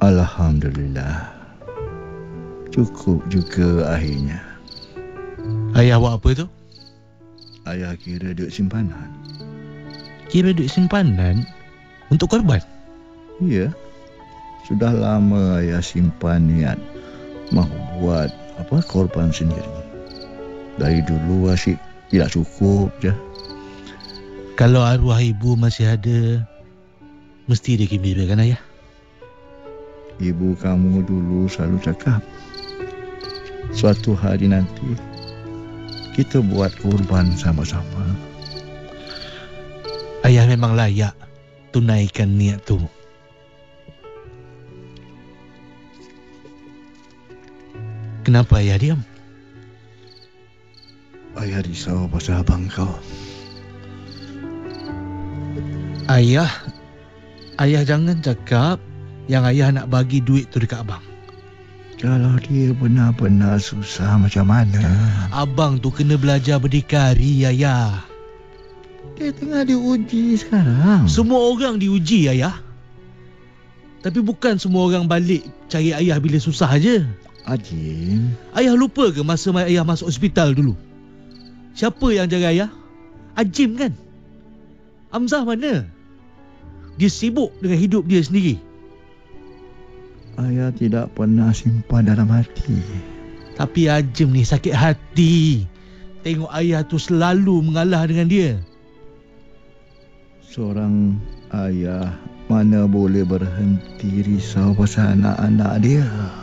Alhamdulillah. Cukup juga akhirnya. Ayah buat apa tu? Ayah kira duit simpanan. Kira duit simpanan untuk korban? Ya. Sudah lama ayah simpan niat mahu buat korban sendiri. Dari dulu asyik tidak cukup je. Kalau arwah ibu masih ada, mesti dia gembirakan ayah. Ibu kamu dulu selalu cakap, suatu hari nanti kita buat kurban sama-sama. Ayah memang layak tunaikan niat tu. Kenapa ayah diam? Ayah risau pasal abang kau. Ayah jangan cakap yang ayah nak bagi duit tu dekat abang. Kalau dia benar-benar susah macam mana? Abang tu kena belajar berdikari, ayah. Dia tengah diuji sekarang. Semua orang diuji, ayah. Tapi bukan semua orang balik cari ayah bila susah je. Ajin, Ayah lupa ke masa ayah masuk hospital dulu? Siapa yang jaga ayah? Ajim kan? Hamzah mana? Dia sibuk dengan hidup dia sendiri. ayah tidak pernah simpan dalam hati. Tapi Ajim ni sakit hati tengok ayah tu selalu mengalah dengan dia. Seorang ayah mana boleh berhenti risau pasal anak-anak dia.